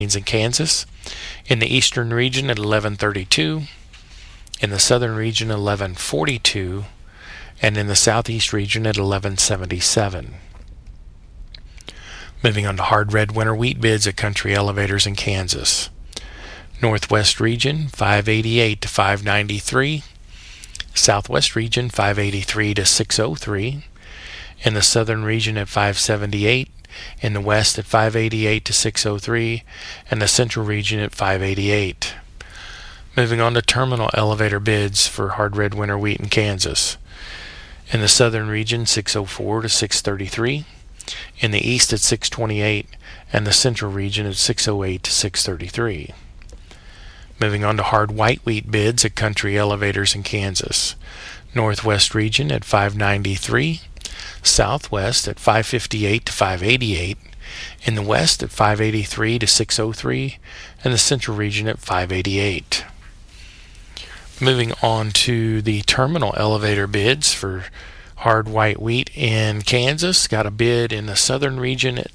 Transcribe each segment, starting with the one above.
in Kansas. In the eastern region at 1132. In the southern region 1142. And in the southeast region at 1177. Moving on to hard red winter wheat bids at Country Elevators in Kansas. Northwest region 588 to 593. Southwest region 583 to 603. In the southern region at 578. In the west at 588 to 603. And the central region at 588. Moving on to terminal elevator bids for hard red winter wheat in Kansas. In the southern region 604 to 633. In the east at 628. And the central region at 608 to 633. Moving on to hard white wheat bids at Country Elevators in Kansas. Northwest region at 593. Southwest at 558 to 588. In the west at 583 to 603. And the central region at 588. Moving on to the terminal elevator bids for hard white wheat in Kansas. Got a bid in the southern region at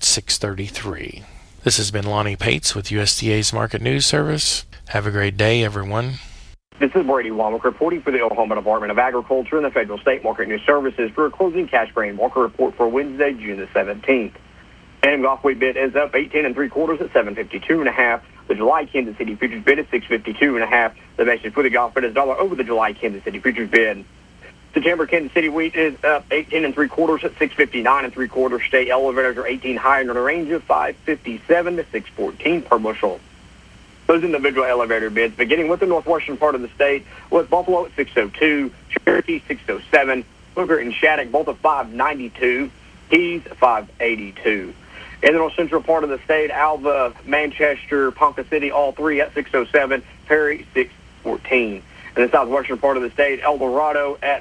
633. This has been Lonnie Pates with USDA's Market News Service. Have a great day, everyone. This is Brady Womack reporting for the Oklahoma Department of Agriculture and the Federal State Market News Services for a closing cash grain market report for Wednesday, June the 17th. And Gulf wheat bid is up 18 3/4 at 752.5. The July Kansas City futures bid is 652.5. The basis for the Gulf bid is $1 over the July Kansas City futures bid. September Kansas City wheat is up 18 3/4 at 659 3/4. State elevators are 18 higher in a range of 557 to 614 per bushel. Those individual elevator bids, beginning with the northwestern part of the state, with Buffalo at 602, Cherokee 607, Booker and Shattuck both at 592, Keys 582. In the north central part of the state, Alva, Manchester, Ponca City, all three at 607, Perry 614. In the southwestern part of the state, El Dorado at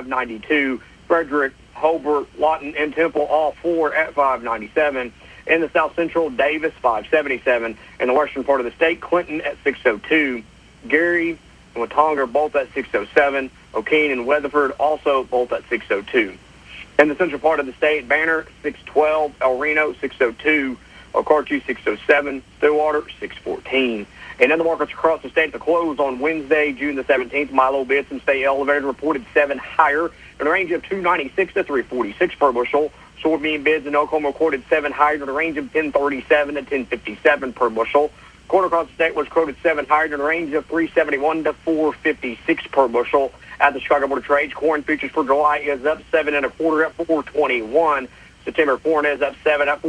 592, Frederick, Hobart, Lawton, and Temple, all four at 597. In the south central, Davis 577. In the western part of the state, Clinton at 602. Gary and Watonga both at 607. O'Keene and Weatherford also both at 602. In the central part of the state, Banner 612. El Reno 602. Okarche 607. Stillwater 614. And in the markets across the state at the close on Wednesday, June the 17th, Milo bids and state elevators reported 7 higher in a range of 296 to 346 per bushel. Soybean bids in Oklahoma recorded 7 higher in a range of 1037 to 1057 per bushel. Corn across the state was quoted 7 higher in a range of 371 to 456 per bushel. At the Chicago Board of Trade, corn futures for July is up 7 1/4 at 421. September corn is up 7 at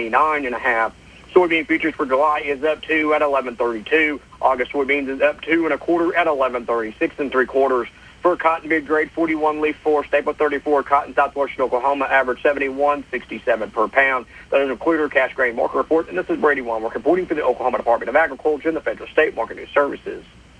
429.5. Soybean futures for July is up 2 at 1132. August soybeans is up 2 1/4 at 1136 3/4. For cotton bid grade 41 leaf 4 staple 34 cotton southwestern Oklahoma average 71.67 per pound. That is a Cluter cash grain market report, and this is Brady Womack reporting for the Oklahoma Department of Agriculture and the Federal State Market News Services.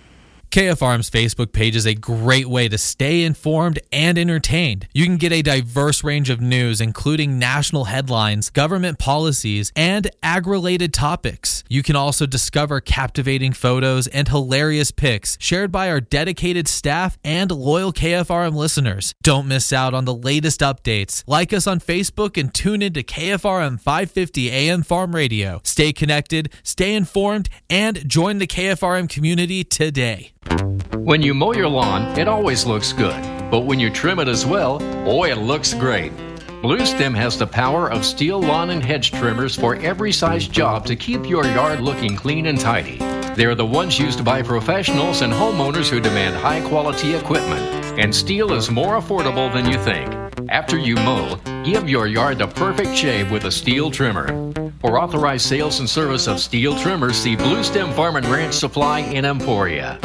KFRM's Facebook page is a great way to stay informed and entertained. You can get a diverse range of news, including national headlines, government policies, and ag-related topics. You can also discover captivating photos and hilarious pics shared by our dedicated staff and loyal KFRM listeners. Don't miss out on the latest updates. Like us on Facebook and tune in to KFRM 550 AM Farm Radio. Stay connected, stay informed, and join the KFRM community today. When you mow your lawn, it always looks good. But when you trim it as well, boy, it looks great. Blue Stem has the power of steel lawn and hedge trimmers for every size job to keep your yard looking clean and tidy. They're the ones used by professionals and homeowners who demand high-quality equipment. And steel is more affordable than you think. After you mow, give your yard the perfect shave with a steel trimmer. For authorized sales and service of steel trimmers, see Blue Stem Farm and Ranch Supply in Emporia.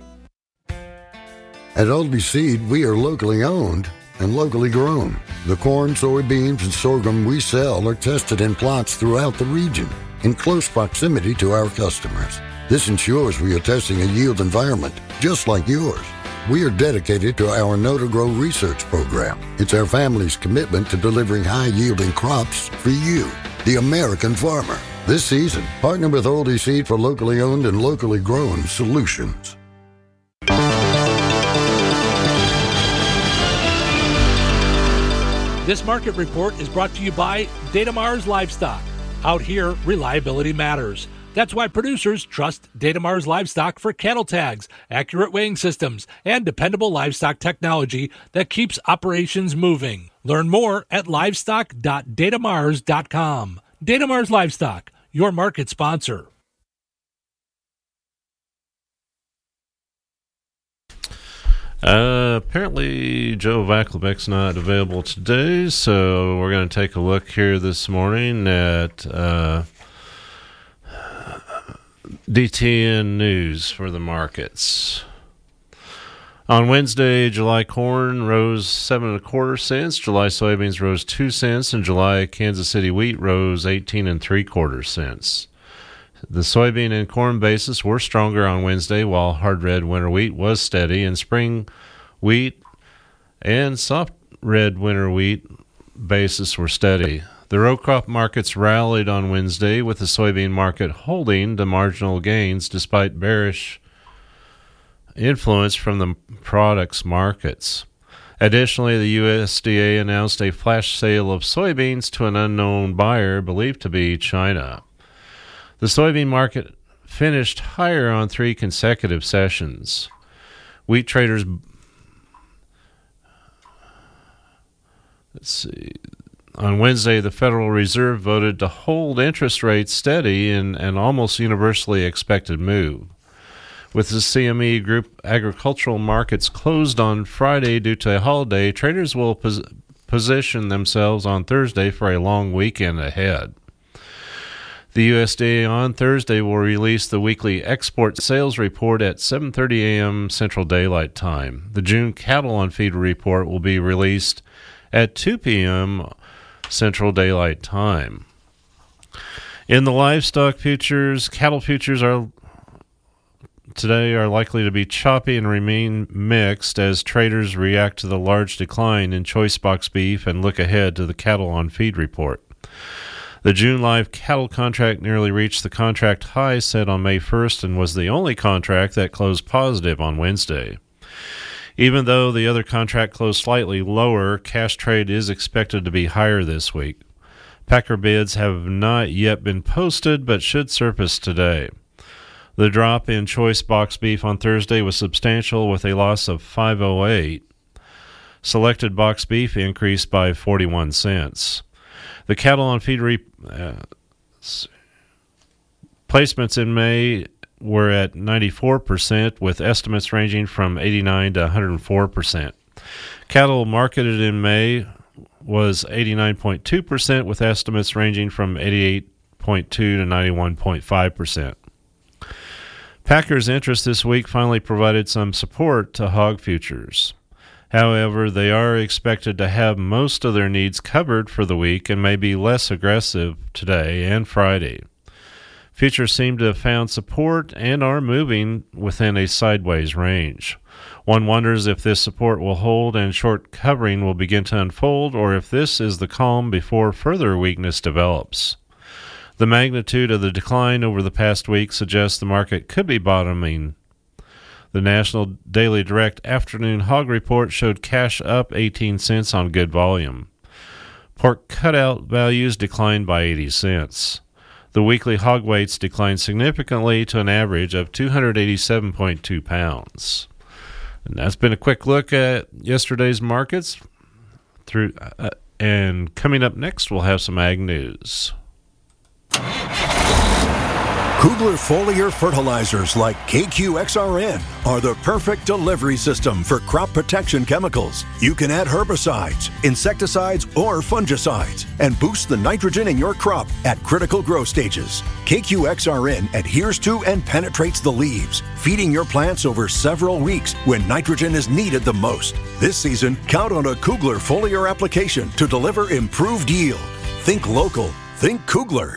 At Oldie Seed, we are locally owned and locally grown. The corn, soybeans, and sorghum we sell are tested in plots throughout the region in close proximity to our customers. This ensures we are testing a yield environment just like yours. We are dedicated to our Know to Grow research program. It's our family's commitment to delivering high-yielding crops for you, the American farmer. This season, partner with Oldie Seed for locally owned and locally grown solutions. This market report is brought to you by Data Mars Livestock. Out here, reliability matters. That's why producers trust Datamars Livestock for cattle tags, accurate weighing systems, and dependable livestock technology that keeps operations moving. Learn more at livestock.datamars.com. Datamars Livestock, your market sponsor. Apparently Joe Vaclavec's not available today, so we're going to take a look here this morning at DTN News for the markets. On Wednesday, July corn rose 7 1/4 cents, July soybeans rose 2 cents, and July Kansas City wheat rose 18 3/4 cents. The soybean and corn basis were stronger on Wednesday, while hard red winter wheat was steady, and spring wheat and soft red winter wheat basis were steady. The row crop markets rallied on Wednesday, with the soybean market holding to marginal gains despite bearish influence from the products markets. Additionally, the USDA announced a flash sale of soybeans to an unknown buyer believed to be China. The soybean market finished higher on 3 consecutive sessions. Wheat traders, on Wednesday, the Federal Reserve voted to hold interest rates steady in an almost universally expected move. With the CME Group agricultural markets closed on Friday due to a holiday, traders will position themselves on Thursday for a long weekend ahead. The USDA on Thursday will release the weekly export sales report at 7:30 a.m. Central Daylight Time. The June cattle on feed report will be released at 2 p.m. Central Daylight Time. In the livestock futures, cattle futures today are likely to be choppy and remain mixed as traders react to the large decline in choice box beef and look ahead to the cattle on feed report. The June live cattle contract nearly reached the contract high set on May 1st and was the only contract that closed positive on Wednesday. Even though the other contract closed slightly lower, cash trade is expected to be higher this week. Packer bids have not yet been posted but should surface today. The drop in choice box beef on Thursday was substantial, with a loss of 5.08. Selected box beef increased by 41 cents. The cattle on feed placements in May were at 94%, with estimates ranging from 89 to 104%. Cattle marketed in May was 89.2%, with estimates ranging from 88.2 to 91.5%. Packers' interest this week finally provided some support to hog futures. However, they are expected to have most of their needs covered for the week and may be less aggressive today and Friday. Futures seem to have found support and are moving within a sideways range. One wonders if this support will hold and short covering will begin to unfold, or if this is the calm before further weakness develops. The magnitude of the decline over the past week suggests the market could be bottoming. The National Daily Direct Afternoon Hog Report showed cash up 18 cents on good volume. Pork cutout values declined by 80 cents. The weekly hog weights declined significantly to an average of 287.2 pounds. And that's been a quick look at yesterday's markets. And coming up next, we'll have some ag news. Kugler foliar fertilizers like KQXRN are the perfect delivery system for crop protection chemicals. You can add herbicides, insecticides, or fungicides and boost the nitrogen in your crop at critical growth stages. KQXRN adheres to and penetrates the leaves, feeding your plants over several weeks when nitrogen is needed the most. This season, count on a Kugler foliar application to deliver improved yield. Think local. Think Kugler.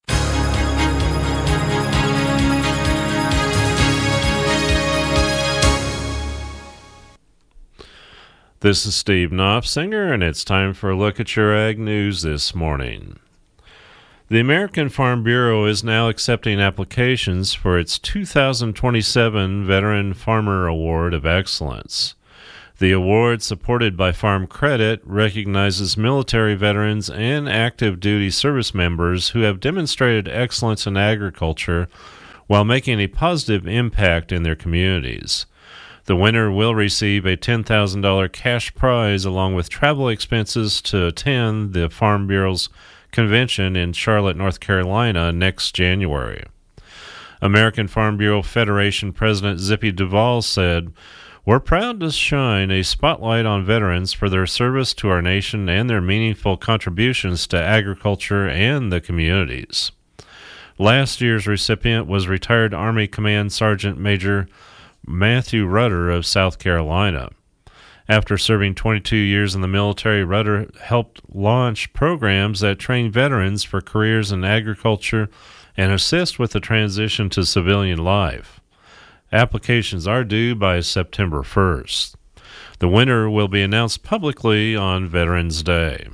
This is Steve Knopfsinger, and it's time for a look at your ag news this morning. The American Farm Bureau is now accepting applications for its 2027 Veteran Farmer Award of Excellence. The award, supported by Farm Credit, recognizes military veterans and active duty service members who have demonstrated excellence in agriculture while making a positive impact in their communities. The winner will receive a $10,000 cash prize along with travel expenses to attend the Farm Bureau's convention in Charlotte, North Carolina next January. American Farm Bureau Federation President Zippy Duvall said, "We're proud to shine a spotlight on veterans for their service to our nation and their meaningful contributions to agriculture and the communities." Last year's recipient was retired Army Command Sergeant Major Matthew Rudder of South Carolina. After serving 22 years in the military, Rudder helped launch programs that train veterans for careers in agriculture and assist with the transition to civilian life. Applications are due by September 1st. The winner will be announced publicly on Veterans Day.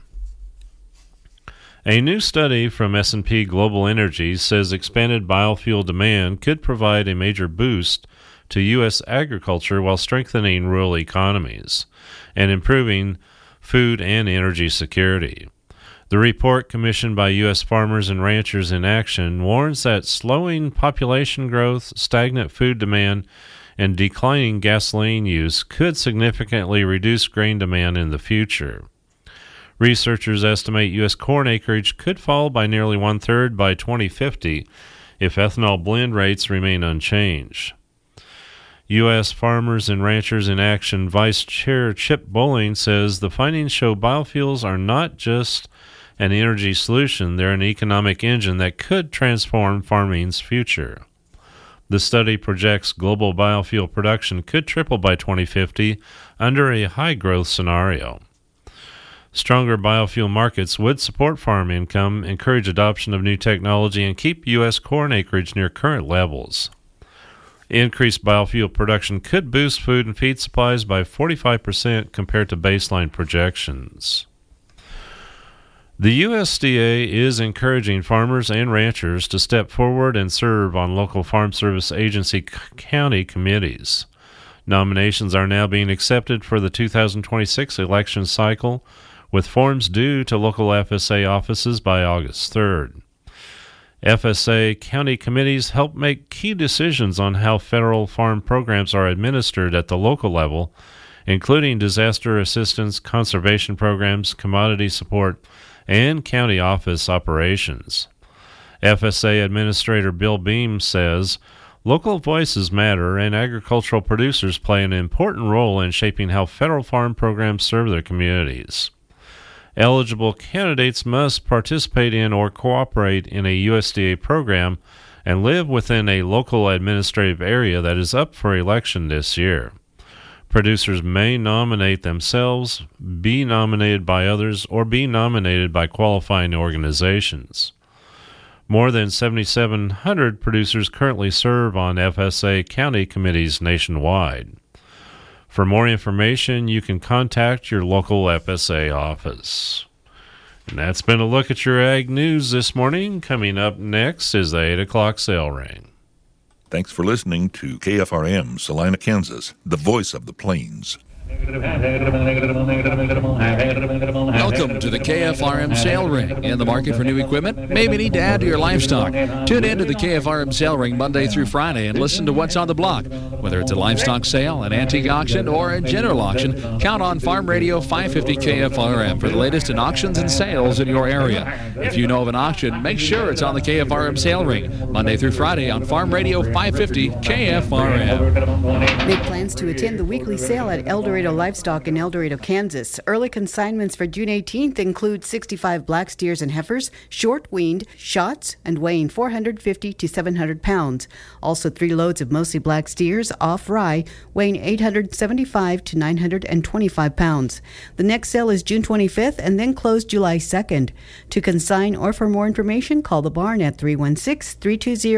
A new study from S&P Global Energy says expanded biofuel demand could provide a major boost to U.S. agriculture while strengthening rural economies and improving food and energy security. The report, commissioned by U.S. Farmers and Ranchers in Action, warns that slowing population growth, stagnant food demand, and declining gasoline use could significantly reduce grain demand in the future. Researchers estimate U.S. corn acreage could fall by nearly one-third by 2050 if ethanol blend rates remain unchanged. U.S. Farmers and Ranchers in Action Vice Chair Chip Bowling says the findings show biofuels are not just an energy solution, they're an economic engine that could transform farming's future. The study projects global biofuel production could triple by 2050 under a high-growth scenario. Stronger biofuel markets would support farm income, encourage adoption of new technology, and keep U.S. corn acreage near current levels. Increased biofuel production could boost food and feed supplies by 45% compared to baseline projections. The USDA is encouraging farmers and ranchers to step forward and serve on local Farm Service Agency county committees. Nominations are now being accepted for the 2026 election cycle, with forms due to local FSA offices by August 3rd. FSA county committees help make key decisions on how federal farm programs are administered at the local level, including disaster assistance, conservation programs, commodity support, and county office operations. FSA Administrator Bill Beam says, "Local voices matter, and agricultural producers play an important role in shaping how federal farm programs serve their communities. Eligible candidates must participate in or cooperate in a USDA program and live within a local administrative area that is up for election this year. Producers may nominate themselves, be nominated by others, or be nominated by qualifying organizations." More than 7,700 producers currently serve on FSA county committees nationwide. For more information, you can contact your local FSA office. And that's been a look at your ag news this morning. Coming up next is the 8 o'clock sale ring. Thanks for listening to KFRM, Salina, Kansas, the voice of the plains. Welcome to the KFRM Sale Ring. In the market for new equipment? Maybe need to add to your livestock. Tune in to the KFRM Sale Ring Monday through Friday and listen to what's on the block. Whether it's a livestock sale, an antique auction, or a general auction, count on Farm Radio 550 KFRM for the latest in auctions and sales in your area. If you know of an auction, make sure it's on the KFRM Sale Ring Monday through Friday on Farm Radio 550 KFRM. Make plans to attend the weekly sale at El Dorado Livestock in El Dorado, Kansas. Early consignments for June 18th include 65 black steers and heifers, short-weaned, shots, and weighing 450 to 700 pounds. Also 3 loads of mostly black steers off rye, weighing 875 to 925 pounds. The next sale is June 25th and then closed July 2nd. To consign or for more information, call the barn at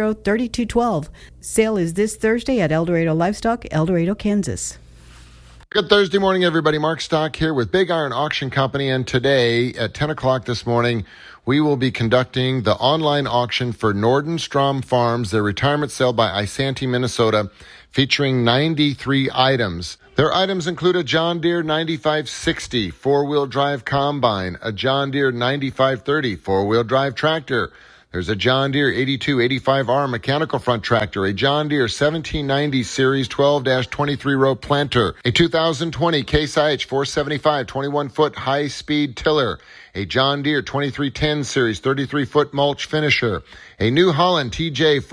316-320-3212. Sale is this Thursday at El Dorado Livestock, El Dorado, Kansas. Good Thursday morning, everybody. Mark Stock here with Big Iron Auction Company, and today at 10 o'clock this morning, we will be conducting the online auction for Nordenstrom Farms, their retirement sale by Isanti, Minnesota, featuring 93 items. Their items include a John Deere 9560 four-wheel drive combine, a John Deere 9530 four-wheel drive tractor. There's a John Deere 8285R mechanical front tractor, a John Deere 1790 Series 12-23 row planter, a 2020 Case IH 475 21-foot high-speed tiller, a John Deere 2310 Series 33-foot mulch finisher, a New Holland TJ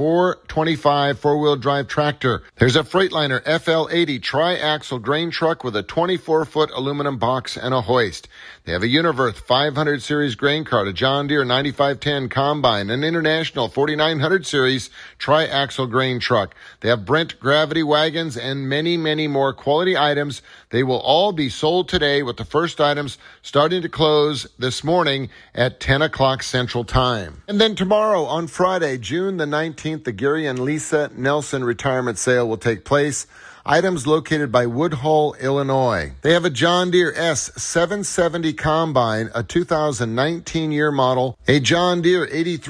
425 four-wheel drive tractor. There's a Freightliner FL80 tri-axle grain truck with a 24-foot aluminum box and a hoist. They have a Univerth 500 Series grain cart, a John Deere 9510 combine, an International 4900 Series tri-axle grain truck. They have Brent gravity wagons and many, many more quality items. They will all be sold today, with the first items starting to close this morning at 10 o'clock Central Time. And then tomorrow on Friday, June the 19th, the Gary and Lisa Nelson retirement sale will take place. Items located by Woodhull, Illinois. They have a John Deere S770 combine, a 2019 year model, a John Deere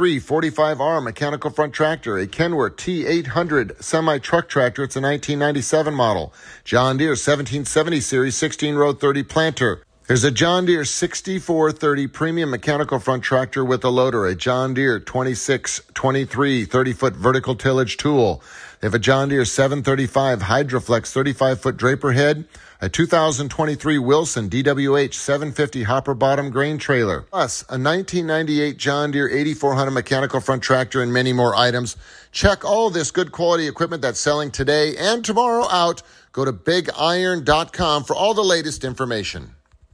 8345R mechanical front tractor, a Kenworth T800 semi-truck tractor, it's a 1997 model, John Deere 1770 Series 16-row 30 planter. There's a John Deere 6430 premium mechanical front tractor with a loader, a John Deere 2623 30-foot vertical tillage tool. They have a John Deere 735 Hydroflex 35-foot draper head, a 2023 Wilson DWH 750 hopper bottom grain trailer, plus a 1998 John Deere 8400 mechanical front tractor, and many more items. Check all this good quality equipment that's selling today and tomorrow out. Go to BigIron.com for all the latest information.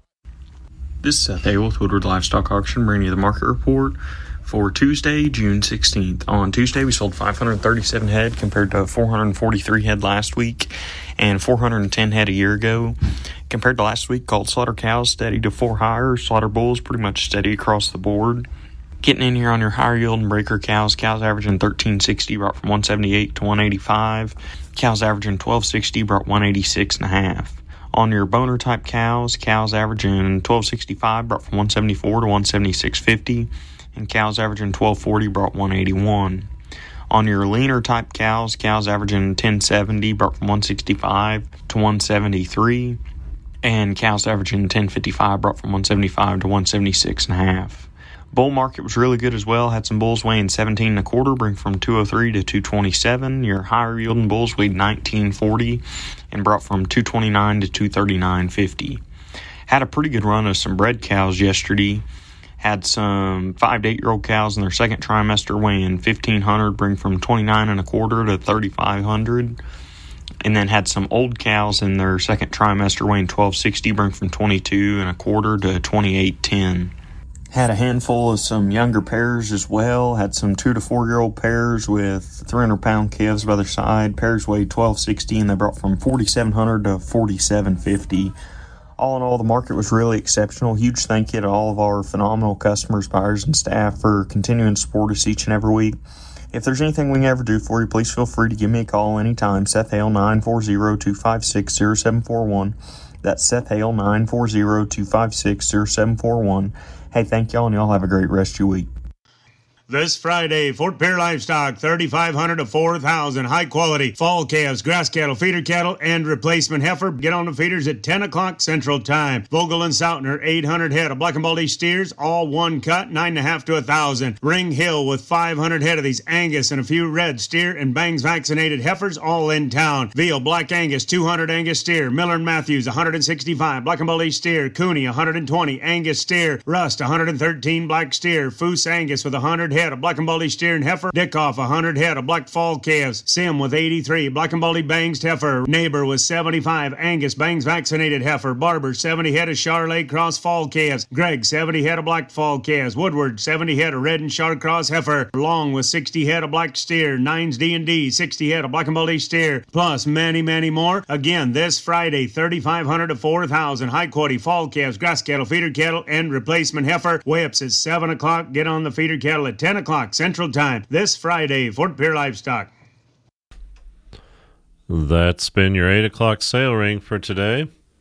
This is Seth Hale with Woodward Livestock Auction, bringing you the market report for Tuesday, June 16th. On Tuesday, we sold 537 head compared to 443 head last week and 410 head a year ago. Compared to last week, called slaughter cows steady to 4 higher, slaughter bulls pretty much steady across the board. Getting in here on your higher yield and breaker cows averaging 1360, brought from 178 to 185. Cows averaging 1260, brought 186.5. On your boner type cows averaging 1265, brought from 174 to 176.50. And cows averaging 1240, brought 181. On your leaner type cows averaging 1070, brought from 165 to 173. And cows averaging 1055, brought from 175 to 176.5. Bull market was really good as well. Had some bulls weighing 17 1/4, bring from 203 to 227. Your higher yielding bulls weighed 1940 and brought from 229 to 239.50. Had a pretty good run of some bred cows yesterday. Had some 5 to 8 year old cows in their second trimester weighing 1,500, bring from 29 1/4 to 3,500. And then had some old cows in their second trimester weighing 1,260, bring from 22 1/4 to 28.10. Had a handful of some younger pairs as well. Had some 2 to 4 year old pairs with 300 pound calves by their side. Pairs weighed 1,260 and they brought from 4,700 to 4,750. All in all, the market was really exceptional. Huge thank you to all of our phenomenal customers, buyers, and staff for continuing to support us each and every week. If there's anything we can ever do for you, please feel free to give me a call anytime. Seth Hale, 940-256-0741. That's Seth Hale, 940-256-0741. Hey, thank y'all, and y'all have a great rest of your week. This Friday, Fort Pierre Livestock, 3,500 to 4,000 high-quality fall calves, grass cattle, feeder cattle, and replacement heifer. Get on the feeders at 10 o'clock Central Time. Vogel and Sautner, 800 head of black and baldy steers, all one cut, 9.5 to 1,000. Ring Hill with 500 head of these Angus and a few red steer and bangs vaccinated heifers, all in town. Veal, black Angus, 200 Angus steer. Miller and Matthews, 165 black and baldy steer. Cooney, 120 Angus steer. Rust, 113 black steer. Foose Angus with 100 head of black and baldy steer and heifer. Dickoff, 100 head of black fall calves. Sim with 83 black and baldy bangs heifer. Neighbor with 75 Angus bangs vaccinated heifer. Barber, 70 head of Charolais cross fall calves. Gregg, 70 head of black fall calves. Woodward, 70 head of red and Char cross heifer. Long with 60 head of black steer. Nines D&D, 60 head of black and baldy steer. Plus many, many more. Again, this Friday, 3,500 to 4,000 high quality fall calves, grass cattle, feeder cattle, and replacement heifer. Weigh-ups at 7 o'clock. Get on the feeder cattle at 10 o'clock Central Time this Friday. Fort Pierre Livestock. That's been your 8 o'clock sale ring for today.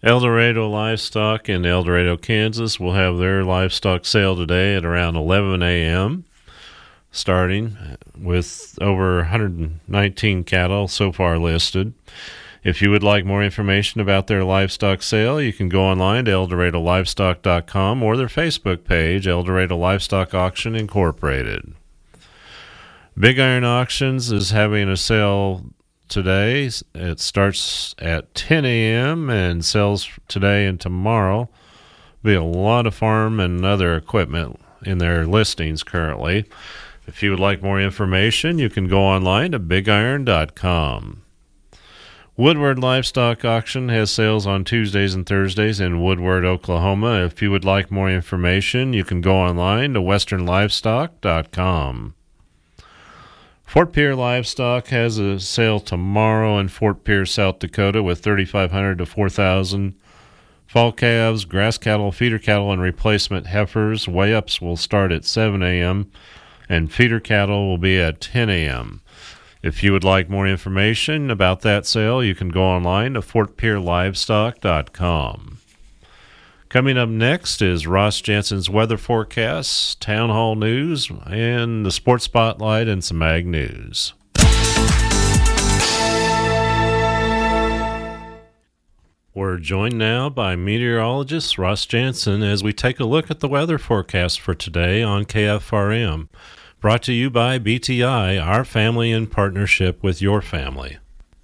El Dorado Livestock in El Dorado, Kansas will have their livestock sale today at around 11 a.m., starting with over 119 cattle so far listed. If you would like more information about their livestock sale, you can go online to ElDoradoLivestock.com or their Facebook page, El Dorado Livestock Auction Incorporated. Big Iron Auctions is having a sale today. It starts at 10 a.m. and sells today and tomorrow. Be a lot of farm and other equipment in their listings currently. If you would like more information, you can go online to bigiron.com. Woodward Livestock Auction has sales on Tuesdays and Thursdays in Woodward, Oklahoma. If you would like more information, you can go online to westernlivestock.com. Fort Pierre Livestock has a sale tomorrow in Fort Pierre, South Dakota, with 3,500 to 4,000 fall calves, grass cattle, feeder cattle, and replacement heifers. Weigh-ups will start at 7 a.m., and feeder cattle will be at 10 a.m. If you would like more information about that sale, you can go online to fortpierrelivestock.com. Coming up next is Ross Jansen's weather forecast, town hall news, and the sports spotlight and some ag news. We're joined now by meteorologist Ross Jansen as we take a look at the weather forecast for today on KFRM. Brought to you by BTI, our family in partnership with your family.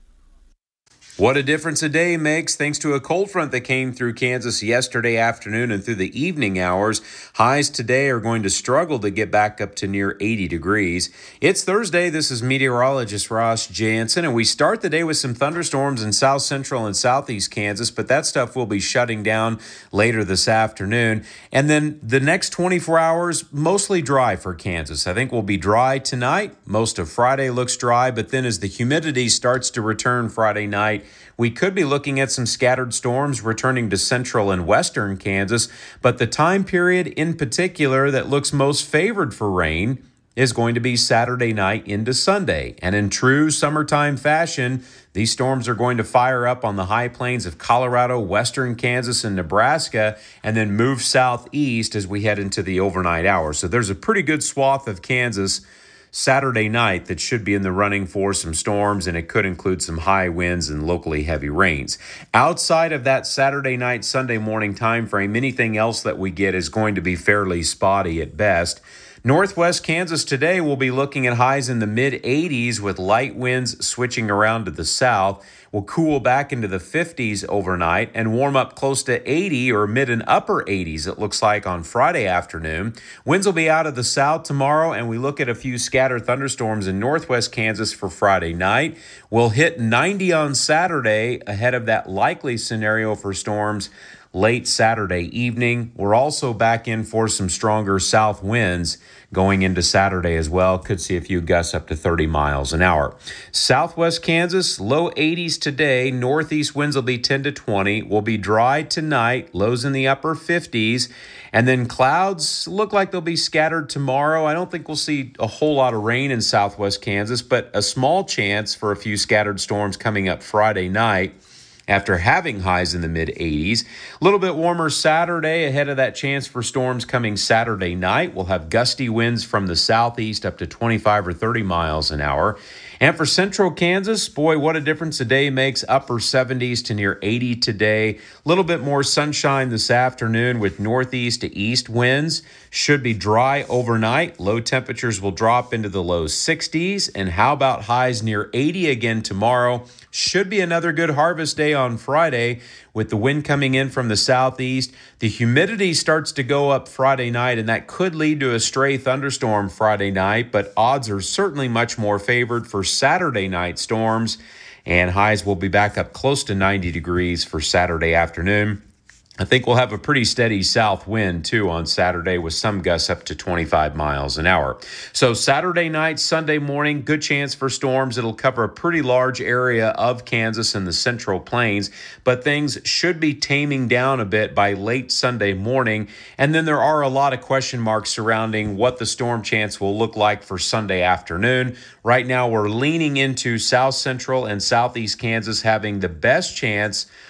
What a difference a day makes thanks to a cold front that came through Kansas yesterday afternoon and through the evening hours. Highs today are going to struggle to get back up to near 80 degrees. It's Thursday. This is meteorologist Ross Jansen, and we start the day with some thunderstorms in south central and southeast Kansas, but that stuff will be shutting down later this afternoon. And then the next 24 hours, mostly dry for Kansas. I think we'll be dry tonight. Most of Friday looks dry, but then as the humidity starts to return Friday night, we could be looking at some scattered storms returning to central and western Kansas, but the time period in particular that looks most favored for rain is going to be Saturday night into Sunday. And in true summertime fashion, these storms are going to fire up on the high plains of Colorado, western Kansas, and Nebraska, and then move southeast as we head into the overnight hours. So there's a pretty good swath of Kansas Saturday night that should be in the running for some storms, and it could include some high winds and locally heavy rains. Outside of that Saturday night, Sunday morning time frame, anything else that we get is going to be fairly spotty at best. Northwest Kansas today will be looking at highs in the mid-80s with light winds switching around to the south. Will cool back into the 50s overnight and warm up close to 80 or mid and upper 80s, it looks like, on Friday afternoon. Winds will be out of the south tomorrow, and we look at a few scattered thunderstorms in northwest Kansas for Friday night. We'll hit 90 on Saturday ahead of that likely scenario for storms late Saturday evening. We're also back in for some stronger south winds going into Saturday as well. Could see a few gusts up to 30 miles an hour. Southwest Kansas, low 80s today. Northeast winds will be 10 to 20. Will be dry tonight, lows in the upper 50s. And then clouds look like they'll be scattered tomorrow. I don't think we'll see a whole lot of rain in southwest Kansas, but a small chance for a few scattered storms coming up Friday night after having highs in the mid-80s. A little bit warmer Saturday ahead of that chance for storms coming Saturday night. We'll have gusty winds from the southeast up to 25 or 30 miles an hour. And for central Kansas, boy, what a difference a day makes. Upper 70s to near 80 today. A little bit more sunshine this afternoon with northeast to east winds. Should be dry overnight. Low temperatures will drop into the low 60s. And how about highs near 80 again tomorrow? Should be another good harvest day on Friday with the wind coming in from the southeast. The humidity starts to go up Friday night, and that could lead to a stray thunderstorm Friday night, but odds are certainly much more favored for Saturday night storms, and highs will be back up close to 90 degrees for Saturday afternoon. I think we'll have a pretty steady south wind, too, on Saturday with some gusts up to 25 miles an hour. So Saturday night, Sunday morning, good chance for storms. It'll cover a pretty large area of Kansas and the Central Plains, but things should be taming down a bit by late Sunday morning. And then there are a lot of question marks surrounding what the storm chance will look like for Sunday afternoon. Right now, we're leaning into south central and southeast Kansas having the best chance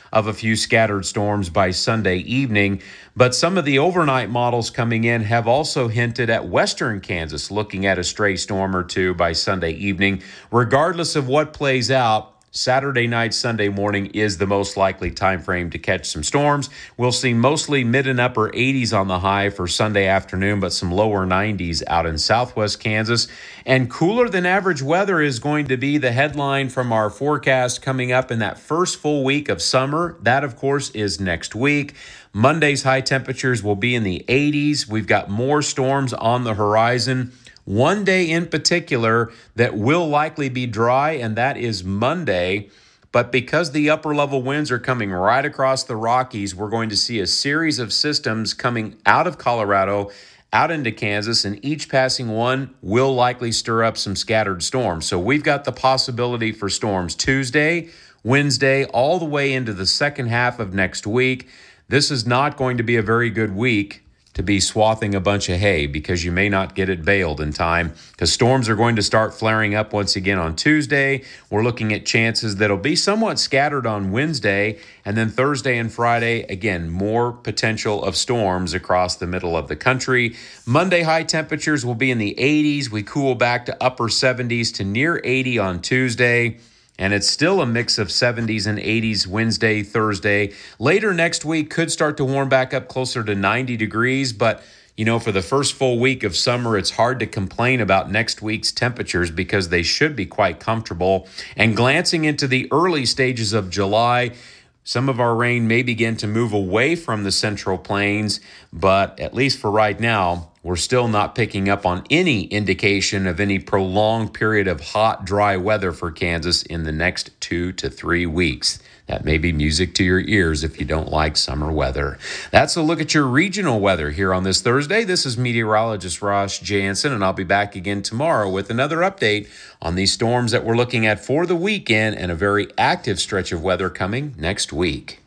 of a few scattered storms by Sunday evening. But some of the overnight models coming in have also hinted at western Kansas looking at a stray storm or two by Sunday evening. Regardless of what plays out, Saturday night, Sunday morning is the most likely time frame to catch some storms. We'll see mostly mid and upper 80s on the high for Sunday afternoon, but some lower 90s out in southwest Kansas. And cooler than average weather is going to be the headline from our forecast coming up in that first full week of summer. That, of course, is next week. Monday's high temperatures will be in the 80s. We've got more storms on the horizon. One day in particular that will likely be dry, and that is Monday. But because the upper level winds are coming right across the Rockies, we're going to see a series of systems coming out of Colorado, out into Kansas, and each passing one will likely stir up some scattered storms. So we've got the possibility for storms Tuesday, Wednesday, all the way into the second half of next week. This is not going to be a very good week to be swathing a bunch of hay because you may not get it baled in time because storms are going to start flaring up once again on Tuesday. We're looking at chances that'll be somewhat scattered on Wednesday, and then Thursday and Friday, again, more potential of storms across the middle of the country. Monday high temperatures will be in the 80s. We cool back to upper 70s to near 80 on Tuesday. And it's still a mix of 70s and 80s Wednesday, Thursday. Later next week could start to warm back up closer to 90 degrees. But, for the first full week of summer, it's hard to complain about next week's temperatures because they should be quite comfortable. And glancing into the early stages of July, some of our rain may begin to move away from the Central Plains. But at least for right now, we're still not picking up on any indication of any prolonged period of hot, dry weather for Kansas in the next 2 to 3 weeks. That may be music to your ears if you don't like summer weather. That's a look at your regional weather here on this Thursday. This is meteorologist Ross Jansen, and I'll be back again tomorrow with another update on these storms that we're looking at for the weekend and a very active stretch of weather coming next week.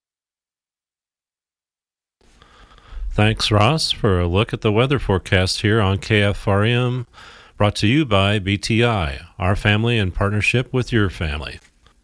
Thanks, Ross, for a look at the weather forecast here on KFRM, brought to you by BTI, our family in partnership with your family.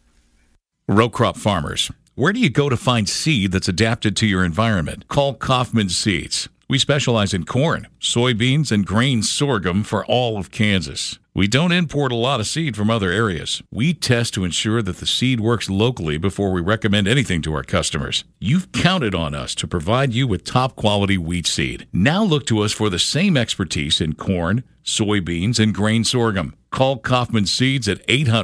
Row crop farmers, where do you go to find seed that's adapted to your environment? Call Kaufman Seeds. We specialize in corn, soybeans, and grain sorghum for all of Kansas. We don't import a lot of seed from other areas. We test to ensure that the seed works locally before we recommend anything to our customers. You've counted on us to provide you with top-quality wheat seed. Now look to us for the same expertise in corn, soybeans, and grain sorghum. Call Kaufman Seeds at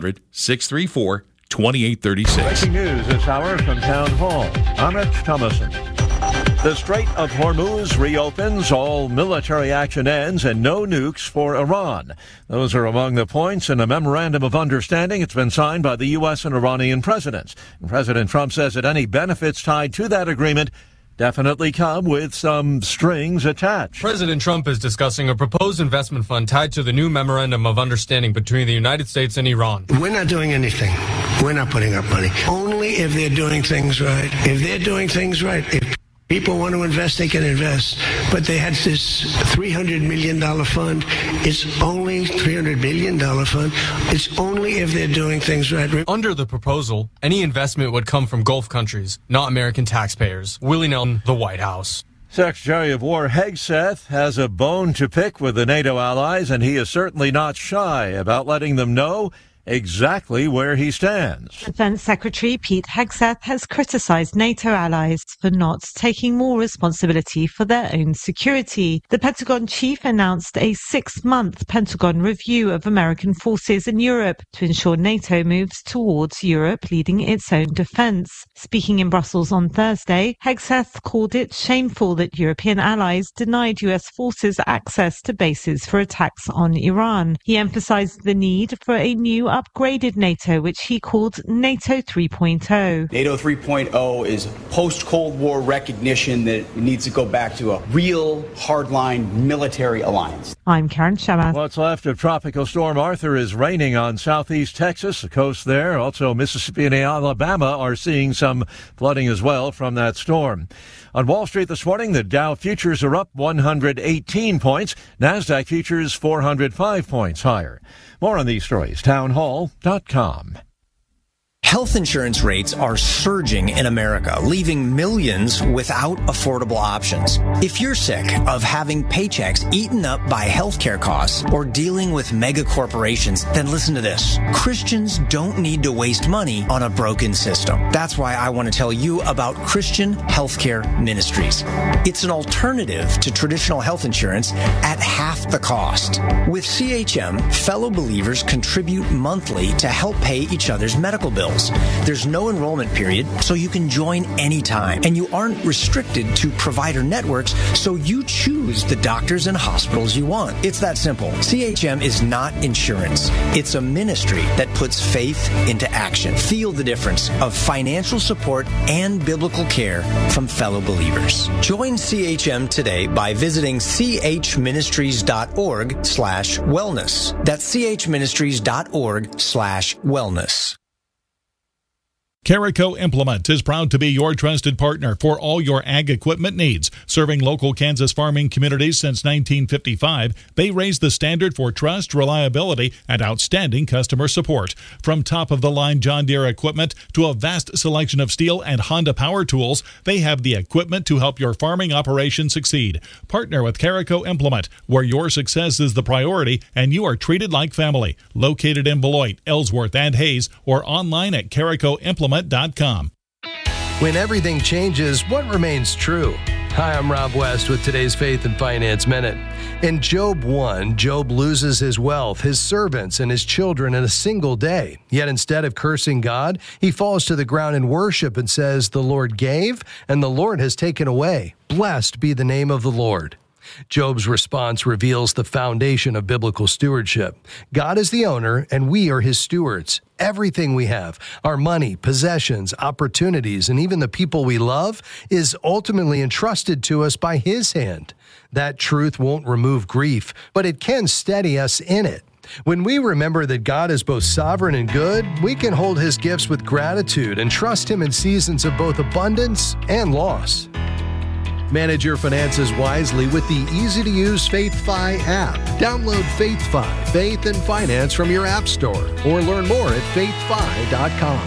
800-634-2836. Breaking news this hour from Town Hall. Amit Thomason. The Strait of Hormuz reopens, all military action ends, and no nukes for Iran. Those are among the points in a memorandum of understanding. It's been signed by the U.S. and Iranian presidents. And President Trump says that any benefits tied to that agreement definitely come with some strings attached. President Trump is discussing a proposed investment fund tied to the new memorandum of understanding between the United States and Iran. We're not doing anything. We're not putting up money. Only if they're doing things right. If they're doing things right. If people want to invest, they can invest. But they had this $300 million fund. It's only $300 billion fund. It's only if they're doing things right. Under the proposal, any investment would come from Gulf countries, not American taxpayers. Willie Nelson, the White House. Secretary of War Hegseth has a bone to pick with the NATO allies, and he is certainly not shy about letting them know exactly where he stands. Defense Secretary Pete Hegseth has criticized NATO allies for not taking more responsibility for their own security. The Pentagon chief announced a 6-month Pentagon review of American forces in Europe to ensure NATO moves towards Europe leading its own defense. Speaking in Brussels on Thursday, Hegseth called it shameful that European allies denied US forces access to bases for attacks on Iran. He emphasized the need for a new upgraded NATO, which he called NATO 3.0. NATO 3.0 is post-Cold War recognition that it needs to go back to a real hardline military alliance. I'm Karen Shamath. What's left of Tropical Storm Arthur is raining on southeast Texas, the coast there. Also, Mississippi and Alabama are seeing some flooding as well from that storm. On Wall Street this morning, the Dow futures are up 118 points. NASDAQ futures 405 points higher. More on these stories, townhall.com. Health insurance rates are surging in America, leaving millions without affordable options. If you're sick of having paychecks eaten up by healthcare costs or dealing with mega corporations, then listen to this. Christians don't need to waste money on a broken system. That's why I want to tell you about Christian Healthcare Ministries. It's an alternative to traditional health insurance at half the cost. With CHM, fellow believers contribute monthly to help pay each other's medical bills. There's no enrollment period, so you can join anytime. And you aren't restricted to provider networks, so you choose the doctors and hospitals you want. It's that simple. CHM is not insurance. It's a ministry that puts faith into action. Feel the difference of financial support and biblical care from fellow believers. Join CHM today by visiting chministries.org/wellness. That's chministries.org/wellness. Carico Implement is proud to be your trusted partner for all your ag equipment needs. Serving local Kansas farming communities since 1955, they raise the standard for trust, reliability, and outstanding customer support. From top-of-the-line John Deere equipment to a vast selection of Steel and Honda power tools, they have the equipment to help your farming operation succeed. Partner with Carico Implement, where your success is the priority and you are treated like family. Located in Beloit, Ellsworth, and Hayes, or online at caricoimplement.com. When everything changes, what remains true? Hi, I'm Rob West with today's Faith and Finance Minute. In Job 1, Job loses his wealth, his servants, and his children in a single day. Yet instead of cursing God, he falls to the ground in worship and says, "The Lord gave, and the Lord has taken away. Blessed be the name of the Lord." Job's response reveals the foundation of biblical stewardship. God is the owner, and we are his stewards. Everything we have, our money, possessions, opportunities, and even the people we love, is ultimately entrusted to us by his hand. That truth won't remove grief, but it can steady us in it. When we remember that God is both sovereign and good, we can hold his gifts with gratitude and trust him in seasons of both abundance and loss. Manage your finances wisely with the easy-to-use FaithFi app. Download FaithFi, Faith and Finance from your app store, or learn more at faithfi.com.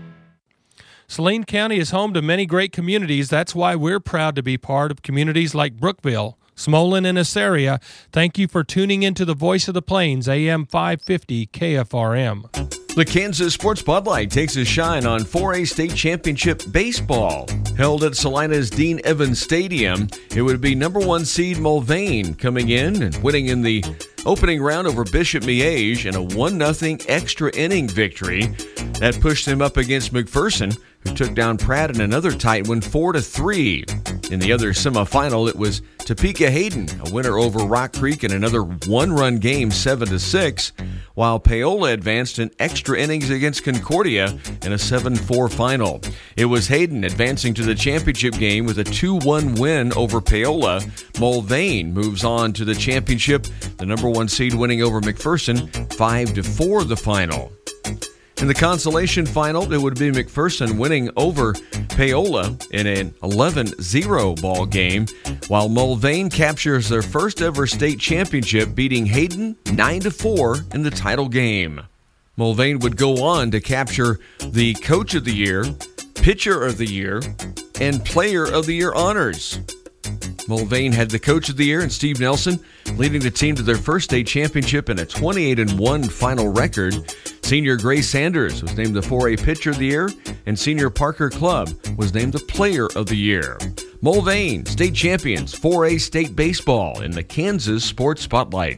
Saline County is home to many great communities. That's why we're proud to be part of communities like Brookville, Smolin, and Assaria. Thank you for tuning into the Voice of the Plains, AM 550 KFRM. The Kansas Sports Spotlight takes a shine on 4A State Championship Baseball. Held at Salina's Dean Evans Stadium, it would be number 1 seed Mulvane coming in and winning in the opening round over Bishop Miege in a 1-0 extra inning victory. That pushed them up against McPherson, who took down Pratt in another tight one 4-3. In the other semifinal, it was Topeka Hayden, a winner over Rock Creek in another one-run game 7-6, while Paola advanced in extra innings against Concordia in a 7-4 final. It was Hayden advancing to the championship game with a 2-1 win over Paola. Mulvane moves on to the championship, the number 1 seed winning over McPherson 5-4 the final. In the consolation final, it would be McPherson winning over Paola in an 11-0 ball game, while Mulvane captures their first ever state championship, beating Hayden 9-4 in the title game. Mulvane would go on to capture the Coach of the Year, Pitcher of the Year, and Player of the Year honors. Mulvane had the Coach of the Year in Steve Nelson, leading the team to their first state championship and a 28-1 final record. Senior Grace Sanders was named the 4A Pitcher of the Year, and Senior Parker Clubb was named the Player of the Year. Mulvane, state champions, 4A State Baseball in the Kansas Sports Spotlight.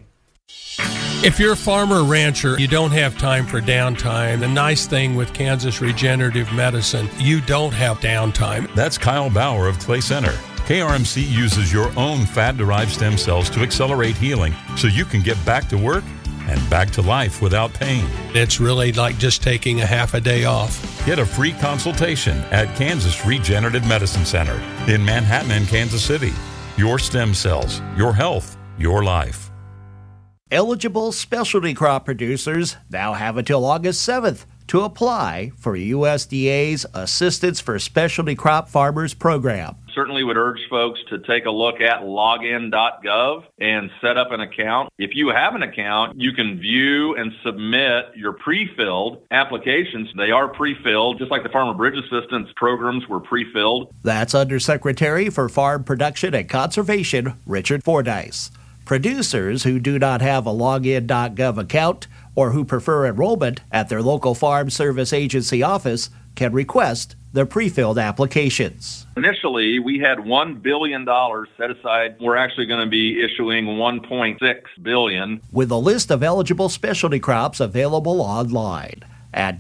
If you're a farmer or rancher, you don't have time for downtime. The nice thing with Kansas Regenerative Medicine, you don't have downtime. That's Kyle Bauer of Clay Center. KRMC uses your own fat-derived stem cells to accelerate healing so you can get back to work and back to life without pain. It's really like just taking a half a day off. Get a free consultation at Kansas Regenerative Medicine Center in Manhattan and Kansas City. Your stem cells, your health, your life. Eligible specialty crop producers now have until August 7th to apply for USDA's Assistance for Specialty Crop Farmers program. Certainly would urge folks to take a look at login.gov and set up an account. If you have an account, you can view and submit your pre-filled applications. They are pre-filled, just like the Farmer Bridge Assistance programs were pre-filled. That's Undersecretary for Farm Production and Conservation, Richard Fordyce. Producers who do not have a login.gov account or who prefer enrollment at their local Farm Service Agency office can request their pre-filled applications. Initially, we had $1 billion set aside. We're actually going to be issuing $1.6 billion. With a list of eligible specialty crops available online at